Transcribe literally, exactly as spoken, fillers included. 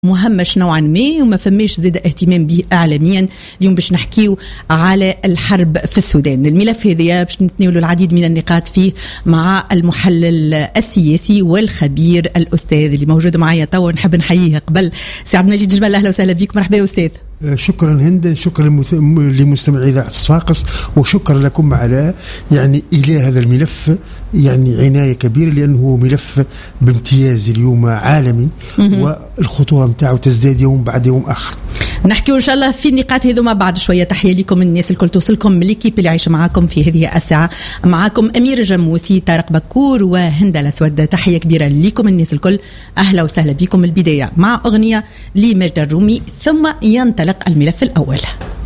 مهمش نوعا ما وما فماش زاد اهتمام به اعلاميا. اليوم باش نحكيو على الحرب في السودان. الملف هذا باش نتناولوا العديد من النقاط فيه مع المحلل السياسي والخبير الاستاذ اللي موجود معايا توا، نحب نحييه قبل سي عبد المجيد جمال. اهلا وسهلا بك، مرحبا استاذ. شكرا هند، شكرا لمستمعي إذاعة الصفاقس، وشكرا لكم على يعني إلى هذا الملف يعني عناية كبيرة، لأنه ملف بامتياز اليوم عالمي والخطورة متاعه تزداد يوم بعد يوم آخر. نحكي إن شاء الله في النقاط هذو ما بعد شوية. تحية لكم الناس الكل توصلكم من الكيب اللي عايشة معاكم في هذه الساعة. معاكم أمير جموسي، طارق بكور وهند الأسود. تحية كبيرة لكم الناس الكل، أهلا وسهلا بكم. البداية مع أغنية لمجد الرومي ثم ينطلق الملف الأول.